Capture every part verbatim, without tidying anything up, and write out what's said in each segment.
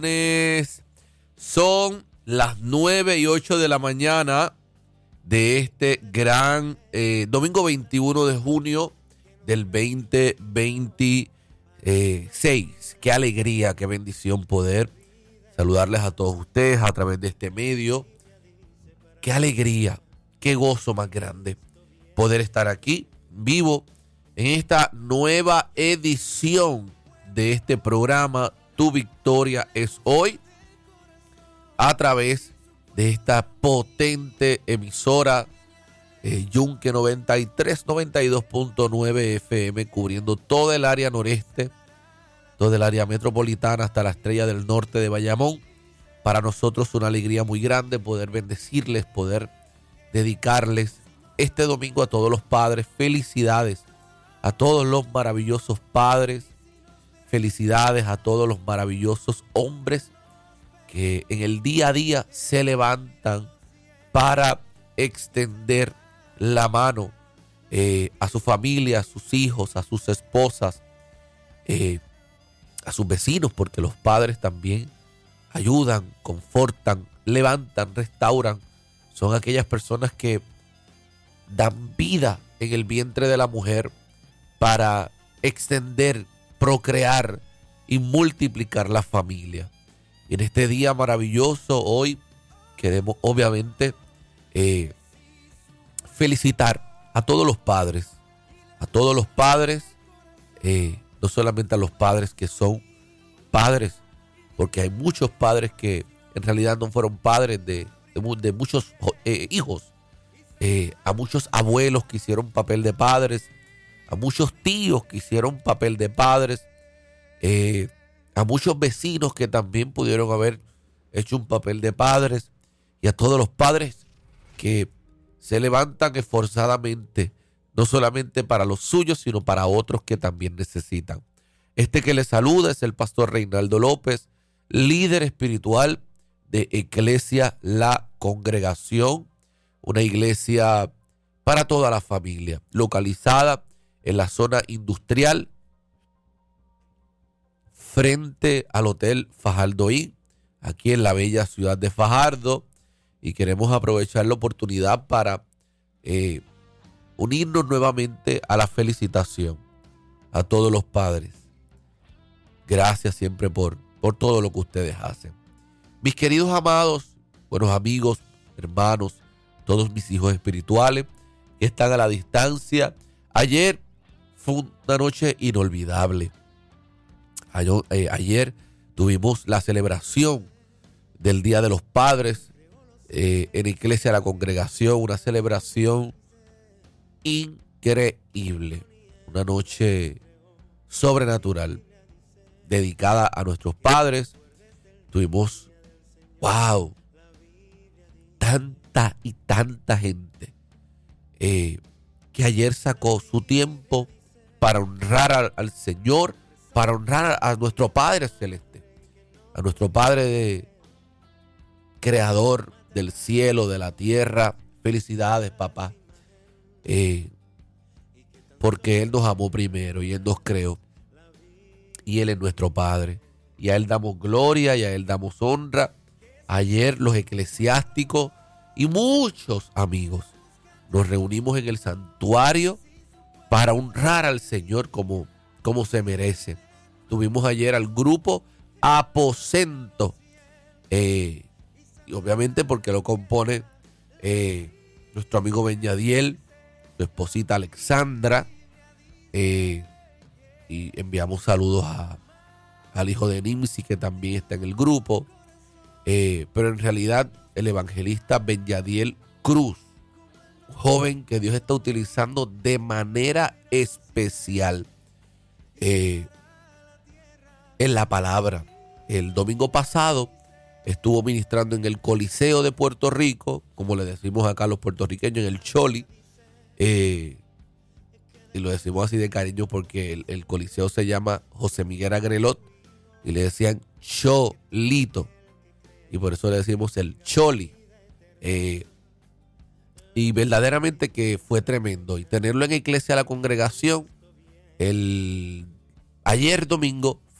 Son las nueve y ocho de la mañana de este gran eh, domingo veintiuno de junio del veinte veintiséis. Qué alegría, qué bendición poder saludarles a todos ustedes a través de este medio. Qué alegría, qué gozo más grande poder estar aquí vivo en esta nueva edición de este programa Tu Victoria es Hoy, a través de esta potente emisora eh, Yunque noventa y tres, noventa y dos punto nueve F M, cubriendo toda el área noreste, toda el área metropolitana hasta la Estrella del Norte de Bayamón. Para nosotros una alegría muy grande poder bendecirles, poder dedicarles este domingo a todos los padres. Felicidades a todos los maravillosos padres, felicidades a todos los maravillosos hombres que en el día a día se levantan para extender la mano eh, a su familia, a sus hijos, a sus esposas, eh, a sus vecinos, porque los padres también ayudan, confortan, levantan, restauran. Son aquellas personas que dan vida en el vientre de la mujer para extender, procrear y multiplicar la familia. En este día maravilloso hoy queremos obviamente eh, felicitar a todos los padres, a todos los padres, eh, no solamente a los padres que son padres, porque hay muchos padres que en realidad no fueron padres de, de, de muchos eh, hijos, eh, a muchos abuelos que hicieron papel de padres, a muchos tíos que hicieron papel de padres, eh, a muchos vecinos que también pudieron haber hecho un papel de padres, y a todos los padres que se levantan esforzadamente, no solamente para los suyos, sino para otros que también necesitan. Este que les saluda es el pastor Reinaldo López, líder espiritual de Iglesia La Congregación, una iglesia para toda la familia, localizada en la zona industrial, frente al Hotel Fajardo Inn, aquí en la bella ciudad de Fajardo, y queremos aprovechar la oportunidad para eh, unirnos nuevamente a la felicitación a todos los padres. Gracias siempre por, por todo lo que ustedes hacen. Mis queridos amados, buenos amigos, hermanos, todos mis hijos espirituales que están a la distancia, ayer fue una noche inolvidable. Ayer, eh, ayer tuvimos la celebración del Día de los Padres eh, en Iglesia La Congregación, una celebración increíble, una noche sobrenatural dedicada a nuestros padres. Tuvimos, wow, tanta y tanta gente eh, que ayer sacó su tiempo para honrar al, al Señor, para honrar a nuestro Padre Celeste, a nuestro Padre de, Creador del cielo, de la tierra. Felicidades, papá, eh, porque Él nos amó primero y Él nos creó, y Él es nuestro Padre, y a Él damos gloria y a Él damos honra. Ayer los eclesiásticos y muchos amigos nos reunimos en el santuario para honrar al Señor como como se merece. Tuvimos ayer al grupo Aposento, eh, y obviamente porque lo compone eh, nuestro amigo Beñadiel, su esposita Alexandra, eh, y enviamos saludos a, al hijo de Nimsi, que también está en el grupo, eh, pero en realidad el evangelista Beñadiel Cruz, joven que Dios está utilizando de manera especial Eh, en la palabra. El domingo pasado estuvo ministrando en el Coliseo de Puerto Rico, como le decimos acá a los puertorriqueños, en el Choli, eh, y lo decimos así de cariño porque el, el Coliseo se llama José Miguel Agrelot y le decían Cholito, y por eso le decimos el Choli. eh, y verdaderamente que fue tremendo, y tenerlo en Iglesia La Congregación el ayer domingo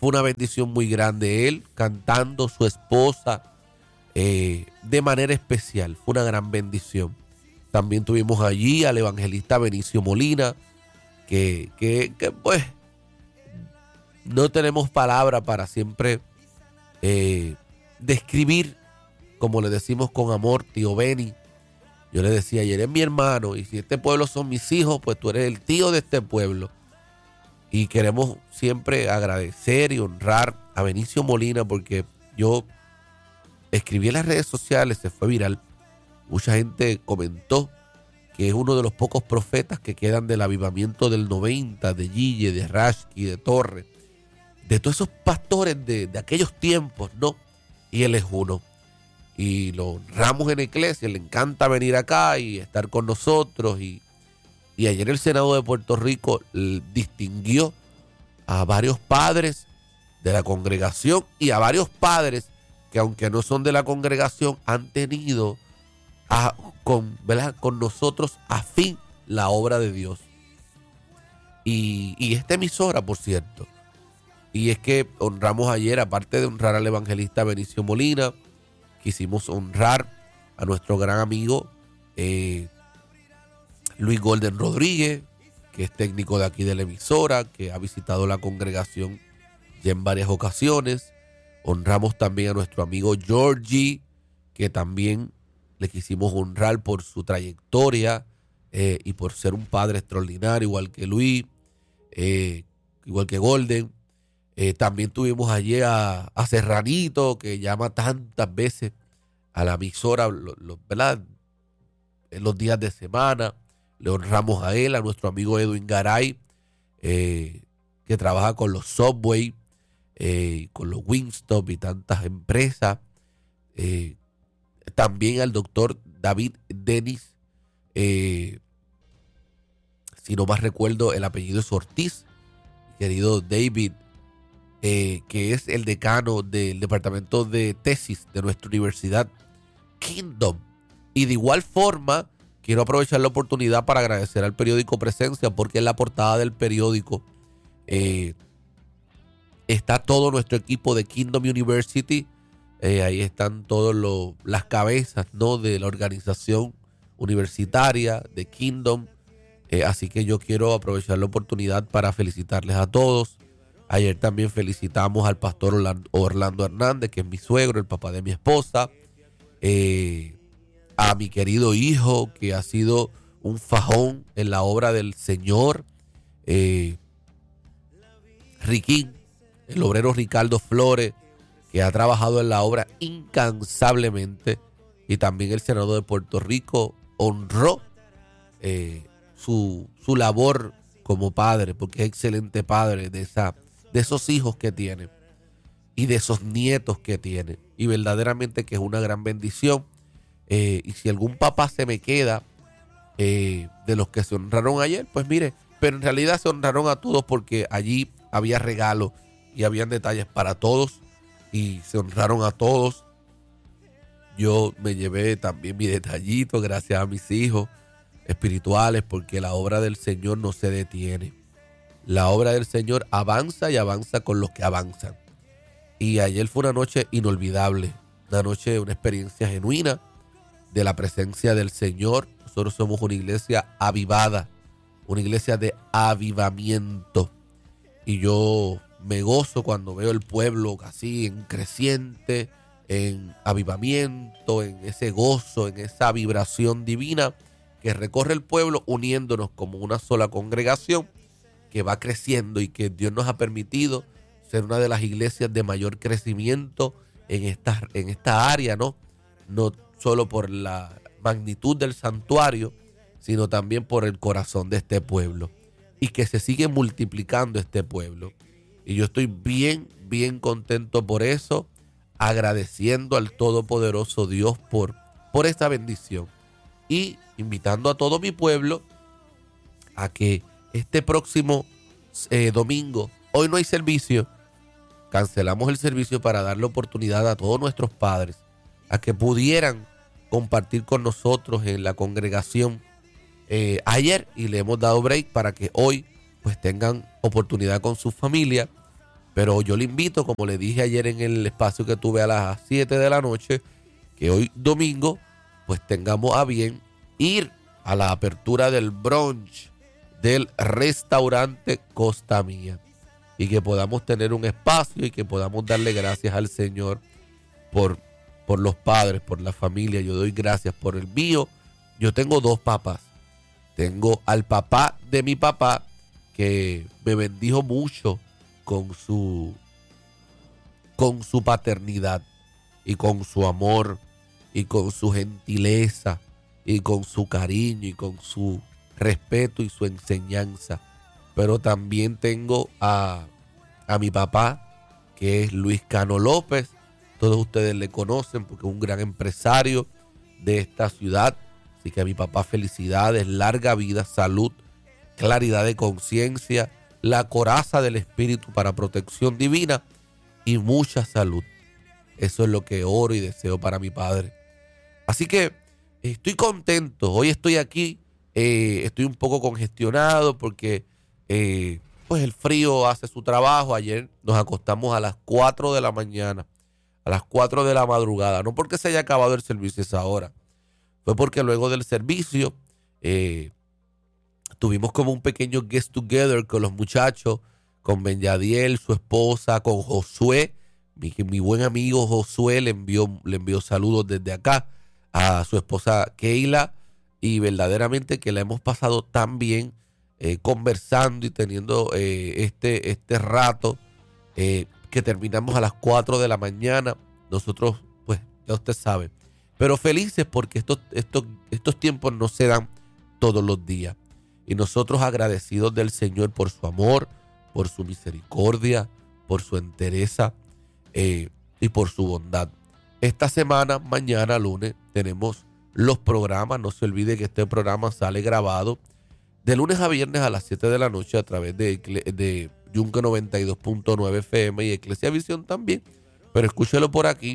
Fue una bendición muy grande él cantando, su esposa, eh, de manera especial. Fue una gran bendición. También tuvimos allí al evangelista Benicio Molina, que, que, que pues no tenemos palabra para siempre eh, describir, como le decimos con amor, tío Beni. Yo le decía ayer, es mi hermano, y si este pueblo son mis hijos, pues tú eres el tío de este pueblo. Y queremos siempre agradecer y honrar a Benicio Molina, porque yo escribí en las redes sociales, se fue viral. Mucha gente comentó que es uno de los pocos profetas que quedan del avivamiento del noventa, de Gille, de Rashki, de Torre, de todos esos pastores de, de aquellos tiempos, ¿no? Y él es uno. Y lo honramos en la iglesia, le encanta venir acá y estar con nosotros. Y, y ayer el Senado de Puerto Rico distinguió a varios padres de la congregación y a varios padres que, aunque no son de la congregación, han tenido a, con, ¿verdad? con nosotros a fin la obra de Dios. Y, y esta emisora, por cierto. Y es que honramos ayer, aparte de honrar al evangelista Benicio Molina, quisimos honrar a nuestro gran amigo eh, Luis Golden Rodríguez, que es técnico de aquí de la emisora, que ha visitado la congregación ya en varias ocasiones. Honramos también a nuestro amigo Georgie, que también le quisimos honrar por su trayectoria eh, y por ser un padre extraordinario, igual que Luis, eh, igual que Golden. Eh, también tuvimos ayer a, a Serranito, que llama tantas veces a la emisora, lo, lo, ¿verdad? En los días de semana. Le honramos a él, a nuestro amigo Edwin Garay, eh, que trabaja con los Subway, eh, con los Wingstop y tantas empresas. Eh, también al doctor David Denis, eh, si no más recuerdo, el apellido es Ortiz, querido David, Eh, que es el decano del departamento de tesis de nuestra universidad Kingdom. Y de igual forma, quiero aprovechar la oportunidad para agradecer al periódico Presencia, porque en la portada del periódico eh, está todo nuestro equipo de Kingdom University. Eh, ahí están todas las cabezas, ¿no?, de la organización universitaria de Kingdom. Eh, así que yo quiero aprovechar la oportunidad para felicitarles a todos. Ayer también felicitamos al pastor Orlando Hernández, que es mi suegro, el papá de mi esposa. Eh, a mi querido hijo, que ha sido un fajón en la obra del Señor. Eh, Riquín, el obrero Ricardo Flores, que ha trabajado en la obra incansablemente. Y también el Senado de Puerto Rico honró eh, su, su labor como padre, porque es excelente padre de esa de esos hijos que tiene y de esos nietos que tiene, y verdaderamente que es una gran bendición. Eh, y si algún papá se me queda eh, de los que se honraron ayer, pues mire, pero en realidad se honraron a todos, porque allí había regalos y habían detalles para todos y se honraron a todos. Yo me llevé también mi detallito gracias a mis hijos espirituales, porque la obra del Señor no se detiene. La obra del Señor avanza y avanza con los que avanzan. Y ayer fue una noche inolvidable, una noche, una experiencia genuina de la presencia del Señor. Nosotros somos una iglesia avivada, una iglesia de avivamiento. Y yo me gozo cuando veo el pueblo así en creciente, en avivamiento, en ese gozo, en esa vibración divina que recorre el pueblo, uniéndonos como una sola congregación que va creciendo, y que Dios nos ha permitido ser una de las iglesias de mayor crecimiento en esta, en esta área, ¿no? No solo por la magnitud del santuario, sino también por el corazón de este pueblo, y que se sigue multiplicando este pueblo. Y yo estoy bien, bien contento por eso, agradeciendo al Todopoderoso Dios por, por esta bendición, y invitando a todo mi pueblo a que este próximo eh, domingo, hoy no hay servicio, cancelamos el servicio para darle oportunidad a todos nuestros padres a que pudieran compartir con nosotros en la congregación eh, ayer, y le hemos dado break para que hoy pues tengan oportunidad con su familia Pero yo le invito, como le dije ayer en el espacio que tuve a las siete de la noche, que hoy domingo, pues tengamos a bien ir a la apertura del brunch del restaurante Costa Mía y que podamos tener un espacio y que podamos darle gracias al Señor por, por los padres, por la familia. Yo doy gracias por el mío. Yo tengo dos papás. Tengo al papá de mi papá que me bendijo mucho con su, con su paternidad y con su amor y con su gentileza y con su cariño y con su respeto y su enseñanza. Pero también tengo a, a mi papá, que es Luis Cano López. Todos ustedes le conocen porque es un gran empresario de esta ciudad. Así que a mi papá, felicidades, larga vida, salud, claridad de conciencia, la coraza del espíritu para protección divina y mucha salud. Eso es lo que oro y deseo para mi padre. Así que estoy contento. Hoy estoy aquí, eh, estoy un poco congestionado porque eh, pues el frío hace su trabajo. Ayer nos acostamos a las cuatro de la mañana, a las cuatro de la madrugada. No porque se haya acabado el servicio esa hora. Fue porque luego del servicio eh, tuvimos como un pequeño get together con los muchachos, con Ben Yadiel, su esposa, con Josué. Mi, mi buen amigo Josué le envió, le envió saludos desde acá a su esposa Keila, y verdaderamente que la hemos pasado tan bien eh, conversando y teniendo eh, este, este rato eh, que terminamos a las cuatro de la mañana. Nosotros, pues, ya usted sabe, pero felices porque estos, estos, estos tiempos no se dan todos los días. Y nosotros agradecidos del Señor por su amor, por su misericordia, por su entereza eh, y por su bondad. Esta semana, mañana lunes, tenemos los programas. No se olvide que este programa sale grabado de lunes a viernes a las siete de la noche a través de, de Yunque noventa y dos punto nueve F M y Eclesia Visión también. Pero escúchelo por aquí.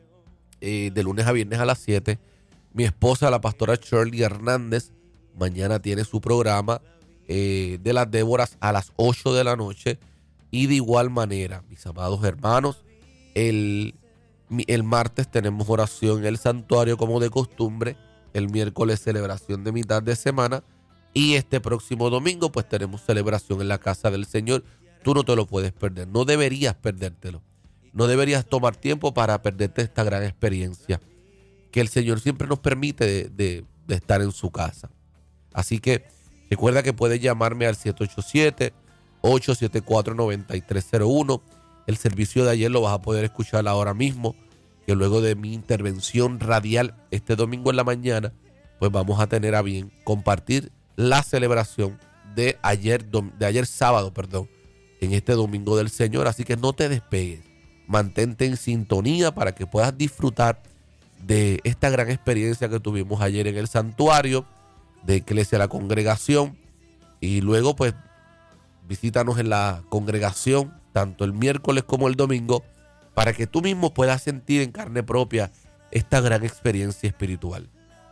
Eh, de lunes a viernes a las siete. Mi esposa, la pastora Shirley Hernández, mañana tiene su programa eh, de las Déboras a las ocho de la noche. Y de igual manera, mis amados hermanos, el, el martes tenemos oración en el santuario como de costumbre. El miércoles celebración de mitad de semana. Y este próximo domingo pues tenemos celebración en la casa del Señor. Tú no te lo puedes perder, no deberías perdértelo. No deberías tomar tiempo para perderte esta gran experiencia que el Señor siempre nos permite de, de, de estar en su casa. Así que recuerda que puedes llamarme al siete ocho siete, ocho siete cuatro, nueve tres cero uno. El servicio de ayer lo vas a poder escuchar ahora mismo, que luego de mi intervención radial este domingo en la mañana, pues vamos a tener a bien compartir la celebración de ayer, de ayer sábado, perdón, en este domingo del Señor. Así que no te despegues. Mantente en sintonía para que puedas disfrutar de esta gran experiencia que tuvimos ayer en el santuario de Iglesia La Congregación. Y luego pues visítanos en la congregación tanto el miércoles como el domingo para que tú mismo puedas sentir en carne propia esta gran experiencia espiritual.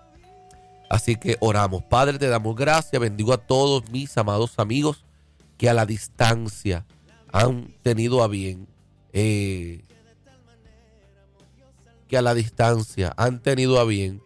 Así que oramos. Padre, te damos gracias. Bendigo a todos mis amados amigos que a la distancia han tenido a bien Eh, que a la distancia han tenido a bien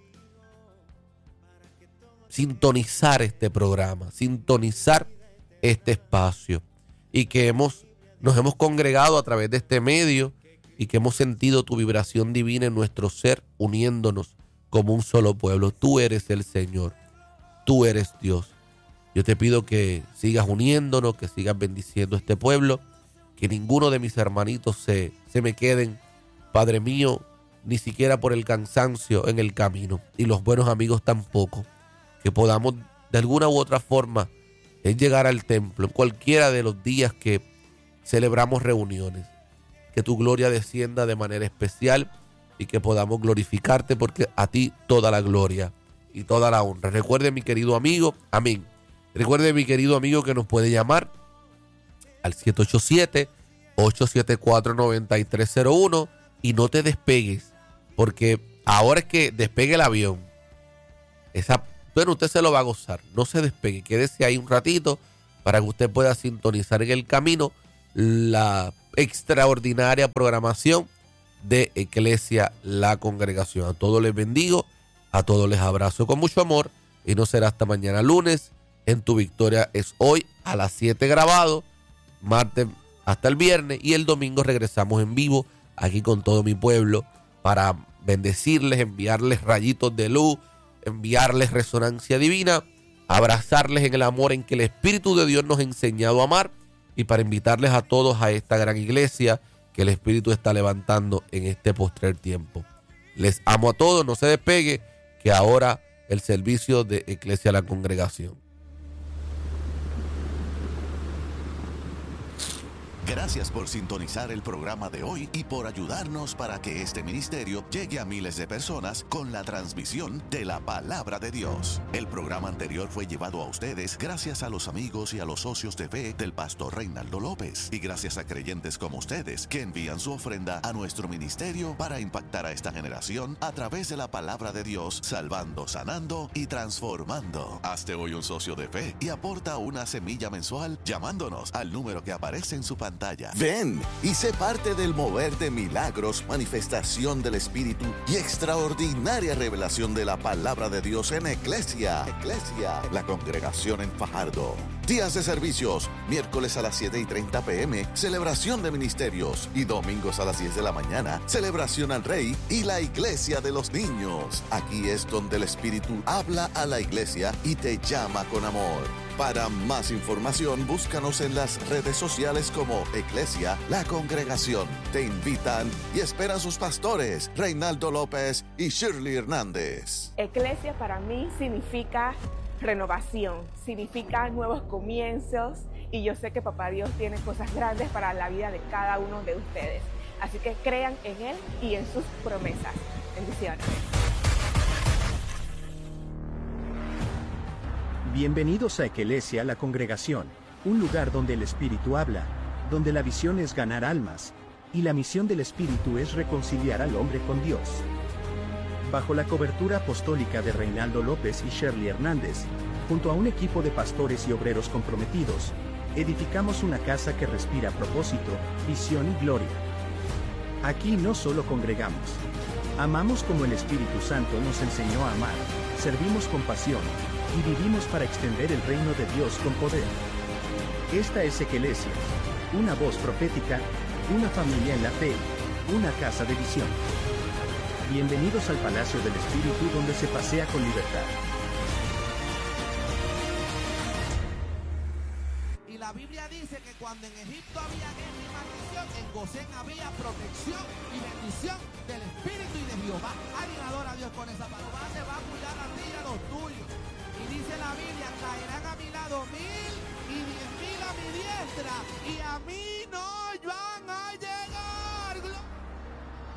sintonizar este programa, sintonizar este espacio, y que hemos, nos hemos congregado a través de este medio y que hemos sentido tu vibración divina en nuestro ser, uniéndonos como un solo pueblo. Tú eres el Señor, tú eres Dios. Yo te pido que sigas uniéndonos, que sigas bendiciendo este pueblo, que ninguno de mis hermanitos se, se me queden, Padre mío, ni siquiera por el cansancio en el camino, y los buenos amigos tampoco. Que podamos de alguna u otra forma es llegar al templo en cualquiera de los días que celebramos reuniones. Que tu gloria descienda de manera especial y que podamos glorificarte, porque a ti toda la gloria y toda la honra. Recuerde, mi querido amigo, amén. Recuerde, mi querido amigo, que nos puede llamar al siete ocho siete, ocho siete cuatro, nueve tres cero uno y no te despegues, porque ahora es que despegue el avión. Esa, bueno, usted se lo va a gozar. No se despegue, quédese ahí un ratito para que usted pueda sintonizar en el camino la extraordinaria programación de Iglesia La Congregación. A todos les bendigo, a todos les abrazo con mucho amor y no será hasta mañana lunes. En Tu Victoria es hoy a las siete grabado, martes hasta el viernes, y el domingo regresamos en vivo aquí con todo mi pueblo para bendecirles, enviarles rayitos de luz, enviarles resonancia divina, abrazarles en el amor en que el Espíritu de Dios nos ha enseñado a amar, y para invitarles a todos a esta gran iglesia que el Espíritu está levantando en este postrer tiempo. Les amo a todos, no se despegue, que ahora el servicio de Iglesia La Congregación. Gracias por sintonizar el programa de hoy y por ayudarnos para que este ministerio llegue a miles de personas con la transmisión de la Palabra de Dios. El programa anterior fue llevado a ustedes gracias a los amigos y a los socios de fe del pastor Reinaldo López, y gracias a creyentes como ustedes que envían su ofrenda a nuestro ministerio para impactar a esta generación a través de la Palabra de Dios, salvando, sanando y transformando. Hazte hoy un socio de fe y aporta una semilla mensual llamándonos al número que aparece en su pantalla. Ven y sé parte del mover de milagros, manifestación del Espíritu y extraordinaria revelación de la Palabra de Dios en Iglesia. Iglesia, La Congregación en Fajardo. Días de servicios, miércoles a las siete y treinta pm, celebración de ministerios, y domingos a las diez de la mañana, celebración al Rey y la Iglesia de los Niños. Aquí es donde el Espíritu habla a la iglesia y te llama con amor. Para más información, búscanos en las redes sociales como Iglesia La Congregación. Te invitan y esperan sus pastores, Reinaldo López y Shirley Hernández. Iglesia para mí significa renovación, significa nuevos comienzos, y yo sé que Papá Dios tiene cosas grandes para la vida de cada uno de ustedes. Así que crean en Él y en sus promesas. Bendiciones. Bienvenidos a Iglesia La Congregación, un lugar donde el Espíritu habla, donde la visión es ganar almas, y la misión del Espíritu es reconciliar al hombre con Dios. Bajo la cobertura apostólica de Reinaldo López y Shirley Hernández, junto a un equipo de pastores y obreros comprometidos, edificamos una casa que respira propósito, visión y gloria. Aquí no solo congregamos, amamos como el Espíritu Santo nos enseñó a amar, servimos con pasión, y vivimos para extender el reino de Dios con poder. Esta es Iglesia, una voz profética, una familia en la fe, una casa de visión. Bienvenidos al Palacio del Espíritu, donde se pasea con libertad. Y la Biblia dice que cuando en Egipto había guerra y maldición, en Gosén había protección y bendición del Espíritu y de Jehová. Alguien adora a Dios con esa palabra. Te va a cuidar a ti y a los tuyos. Y dice la Biblia, caerán a mi lado mil y diez mil a mi diestra, y a mí